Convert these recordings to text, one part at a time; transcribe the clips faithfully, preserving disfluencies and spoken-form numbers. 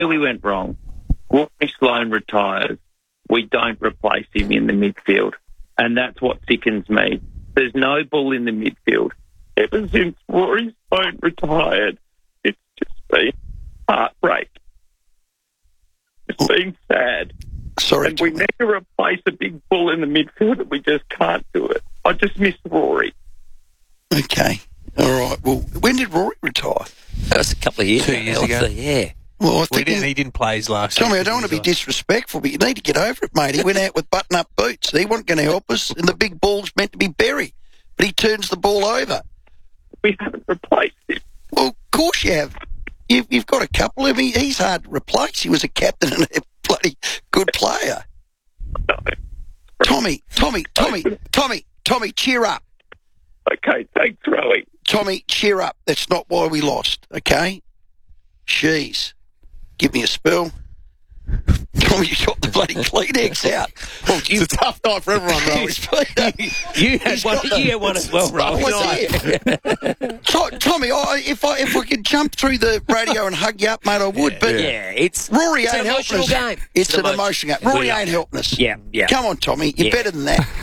we went wrong. Rory Sloane retires. We don't replace him in the midfield. And that's what sickens me. There's no bull in the midfield. Ever since Rory Sloane retired, it's just been heartbreak. It's been sad. Sorry, and we Tommy. need to replace a big bull in the midfield, and we just can't do it. I just miss Rory. Okay. All right. Well, when did Rory retire? That was a couple of years Two ago. years ago. Yeah. Well, I We think didn't, he didn't play his last Tommy, year. I don't want to be disrespectful, but you need to get over it, mate. He went out with button-up boots. He wasn't going to help us, and the big ball's meant to be Berry, but he turns the ball over. We haven't replaced him. Well, of course you have. You've, you've got a couple of him. He's hard to replace. He was a captain and a bloody good player. No. Tommy, Tommy, Tommy, Tommy, Tommy, cheer up. Okay, thanks, Rowie. Tommy, cheer up. That's not why we lost, okay? Jeez. Give me a spell. Tommy, you got the bloody Kleenex out. Well, It's a tough night for everyone, Rowie. You had He's one, got the- you had one as well, I Rowie. was here. To- Tommy, I, if I if I could jump through the radio and hug you up, mate, I would. But Yeah, it's Rory it's ain't an helping emotional us. game. It's, an emo- emotional game. Rory Yeah. ain't helping us. Yeah, yeah. Come on, Tommy. You're Yeah. better than that.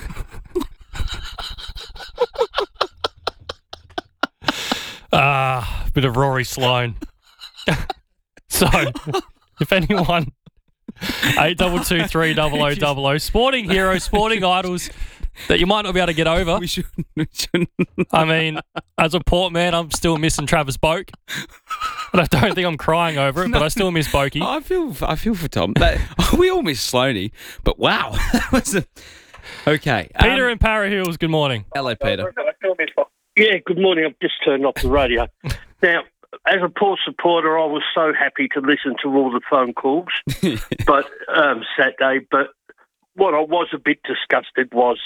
Ah, bit of Rory Sloane. So, if anyone, eight double two three double o double o, sporting heroes, sporting idols that you might not be able to get over. We shouldn't. We shouldn't. I mean, as a Port man, I'm still missing Travis Boak. And I don't think I'm crying over it, but I still miss Boakey. I feel. I feel for Tom. That, we all miss Sloaney, but wow, that was a, okay. Peter um, in Para Hills, good morning. hello, Peter. Yeah, good morning. I've just turned off the radio. Now, as a Port supporter, I was so happy to listen to all the phone calls but um, Saturday. But what I was a bit disgusted was,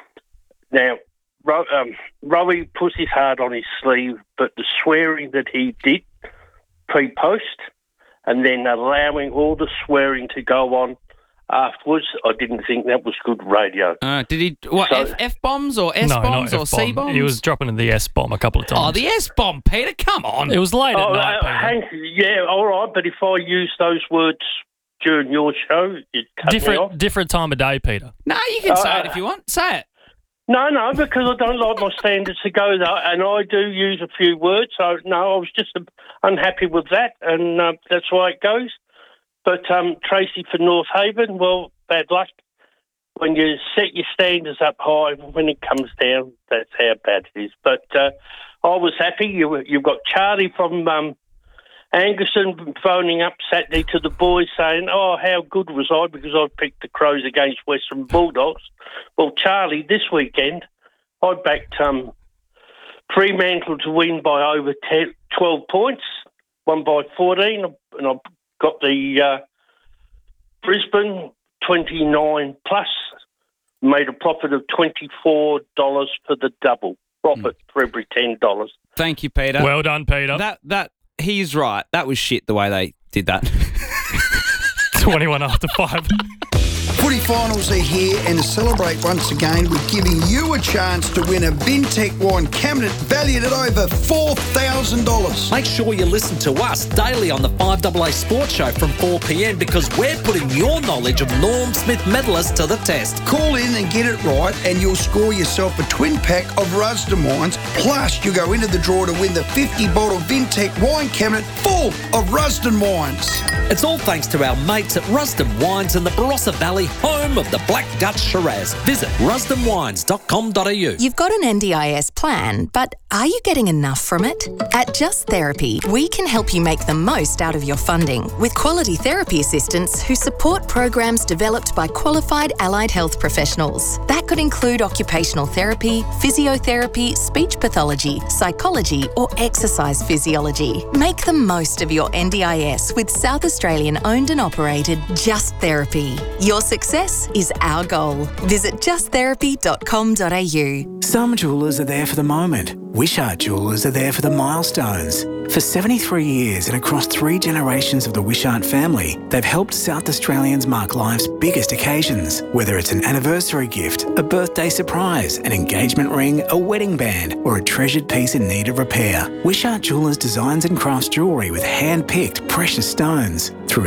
now, Ro- um, Rowie puts his heart on his sleeve, but the swearing that he did pre-post and then allowing all the swearing to go on afterwards, I didn't think that was good radio. Uh, did he what So- F, F bombs or S no, bombs not or C F-bomb. bombs? He was dropping the S bomb a couple of times. Oh, the S bomb, Peter. Come on. It was late at Oh, night, uh, Peter. hang, yeah, all right, but if I use those words during your show, you'd cut me off. Different, different time of day, Peter. No, you can say Uh, it if you want. Say it. No, no, because I don't like my standards to go there, and I do use a few words. So, no, I was just uh, unhappy with that, and uh, that's why it goes. But um, Tracy for North Haven, well, bad luck. When you set your standards up high, when it comes down, that's how bad it is. But uh, I was happy. You, you've got Charlie from um, Angerson phoning up Saturday to the boys saying, oh, how good was I, because I picked the Crows against Western Bulldogs. Well, Charlie, this weekend, I backed um, Fremantle to win by over ten, twelve points, won by fourteen, and I got the uh, Brisbane twenty-nine plus, made a profit of twenty-four dollars for the double. Profit mm. for every ten dollars. Thank you, Peter. Well done, Peter. that that he's right. That was shit the way they did that. twenty-one after five. Footy finals are here, and to celebrate once again, we're giving you a chance to win a Vintech wine cabinet valued at over four thousand dollars. Make sure you listen to us daily on the five A A Sports Show from four p.m. because we're putting your knowledge of Norm Smith medalists to the test. Call in and get it right, and you'll score yourself a twin pack of Rusden wines. Plus, you go into the draw to win the fifty bottle Vintech wine cabinet full of Rusden wines. It's all thanks to our mates at Rusden Wines in the Barossa Valley, home of the Black Dutch Shiraz. Visit rusden wines dot com dot a u. You've got an N D I S plan, but are you getting enough from it? At Just Therapy, we can help you make the most out of your funding with quality therapy assistants who support programs developed by qualified allied health professionals. That could include occupational therapy, physiotherapy, speech pathology, psychology, or exercise physiology. Make the most of your N D I S with South Australian owned and operated Just Therapy. Your success is our goal. Visit just therapy dot com dot a u. Some jewellers are there for the moment. Wishart Jewellers are there for the milestones. For seventy-three years and across three generations of the Wishart family, they've helped South Australians mark life's biggest occasions. Whether it's an anniversary gift, a birthday surprise, an engagement ring, a wedding band, or a treasured piece in need of repair. Wishart Jewelers designs and crafts jewellery with hand-picked precious stones. Through